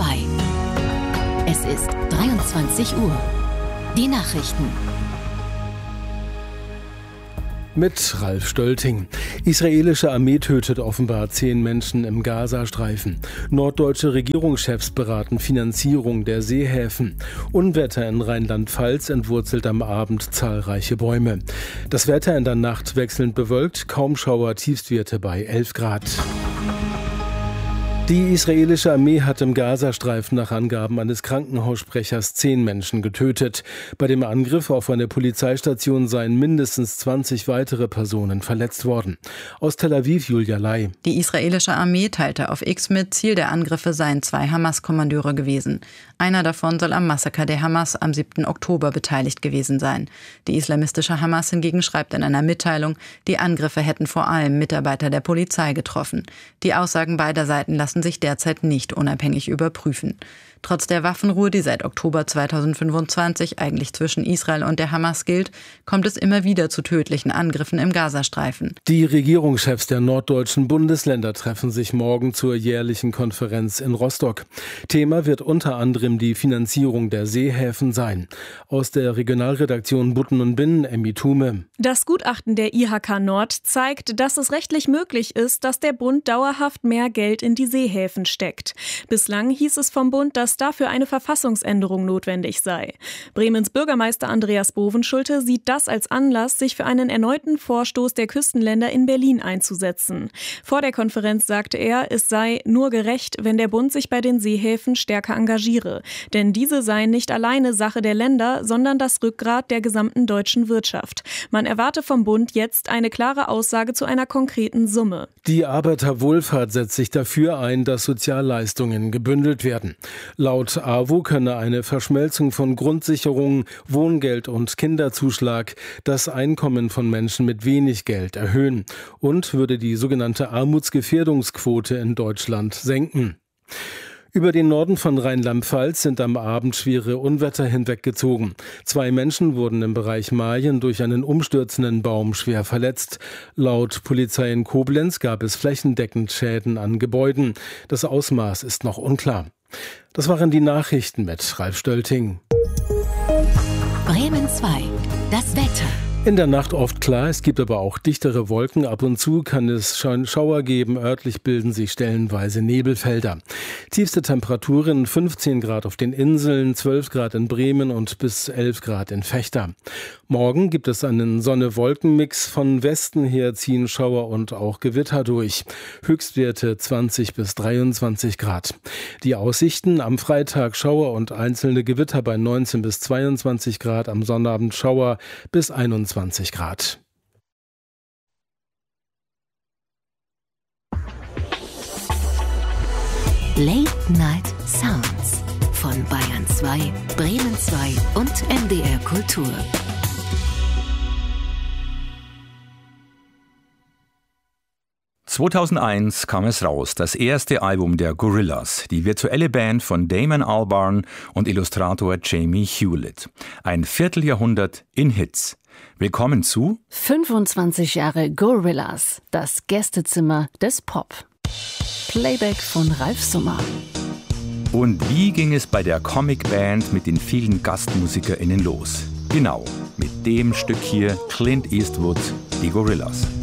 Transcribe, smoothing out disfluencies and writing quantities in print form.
2. Es ist 23 Uhr. Die Nachrichten. Mit Ralf Stölting. Israelische Armee tötet offenbar 10 Menschen im Gazastreifen. Norddeutsche Regierungschefs beraten Finanzierung der Seehäfen. Unwetter in Rheinland-Pfalz entwurzelt am Abend zahlreiche Bäume. Das Wetter in der Nacht wechselnd bewölkt, kaum Schauer, Tiefstwerte bei 11 Grad. Die israelische Armee hat im Gazastreifen nach Angaben eines Krankenhaussprechers 10 Menschen getötet. Bei dem Angriff auf eine Polizeistation seien mindestens 20 weitere Personen verletzt worden. Aus Tel Aviv, Julia Lai. Die israelische Armee teilte auf X mit, Ziel der Angriffe seien 2 Hamas-Kommandeure gewesen. Einer davon soll am Massaker der Hamas am 7. Oktober beteiligt gewesen sein. Die islamistische Hamas hingegen schreibt in einer Mitteilung, die Angriffe hätten vor allem Mitarbeiter der Polizei getroffen. Die Aussagen beider Seiten lassen sich derzeit nicht unabhängig überprüfen. Trotz der Waffenruhe, die seit Oktober 2025 eigentlich zwischen Israel und der Hamas gilt, kommt es immer wieder zu tödlichen Angriffen im Gazastreifen. Die Regierungschefs der norddeutschen Bundesländer treffen sich morgen zur jährlichen Konferenz in Rostock. Thema wird unter anderem die Finanzierung der Seehäfen sein. Aus der Regionalredaktion Butten und Binnen, Emmy Thume. Das Gutachten der IHK Nord zeigt, dass es rechtlich möglich ist, dass der Bund dauerhaft mehr Geld in die Seehäfen steckt. Bislang hieß es vom Bund, dass dafür eine Verfassungsänderung notwendig sei. Bremens Bürgermeister Andreas Bovenschulte sieht das als Anlass, sich für einen erneuten Vorstoß der Küstenländer in Berlin einzusetzen. Vor der Konferenz sagte er, es sei nur gerecht, wenn der Bund sich bei den Seehäfen stärker engagiere. Denn diese seien nicht alleine Sache der Länder, sondern das Rückgrat der gesamten deutschen Wirtschaft. Man erwarte vom Bund jetzt eine klare Aussage zu einer konkreten Summe. Die Arbeiterwohlfahrt setzt sich dafür ein, dass Sozialleistungen gebündelt werden. Laut AWO könne eine Verschmelzung von Grundsicherung, Wohngeld und Kinderzuschlag das Einkommen von Menschen mit wenig Geld erhöhen und würde die sogenannte Armutsgefährdungsquote in Deutschland senken. Über den Norden von Rheinland-Pfalz sind am Abend schwere Unwetter hinweggezogen. 2 Menschen wurden im Bereich Marjen durch einen umstürzenden Baum schwer verletzt. Laut Polizei in Koblenz gab es flächendeckend Schäden an Gebäuden. Das Ausmaß ist noch unklar. Das waren die Nachrichten mit Ralf Stölting. Bremen 2. Das Wetter. In der Nacht oft klar, es gibt aber auch dichtere Wolken. Ab und zu kann es Schauer geben. Örtlich bilden sich stellenweise Nebelfelder. Tiefste Temperaturen 15 Grad auf den Inseln, 12 Grad in Bremen und bis 11 Grad in Vechta. Morgen gibt es einen Sonne-Wolken-Mix. Von Westen her ziehen Schauer und auch Gewitter durch. Höchstwerte 20 bis 23 Grad. Die Aussichten: am Freitag Schauer und einzelne Gewitter bei 19 bis 22 Grad. Am Sonnabend Schauer bis 21 Grad. Late Night Sounds von Bayern 2, Bremen 2 und NDR Kultur. (2001) kam es raus, das erste Album der Gorillaz, die virtuelle Band von Damon Albarn und Illustrator Jamie Hewlett. Ein Vierteljahrhundert in Hits. Willkommen zu 25 Jahre Gorillaz, das Gästezimmer des Pop. Playback von Ralf Summer. Und wie ging es bei der Comicband mit den vielen GastmusikerInnen los? Genau, mit dem Stück hier, Clint Eastwood, die Gorillaz.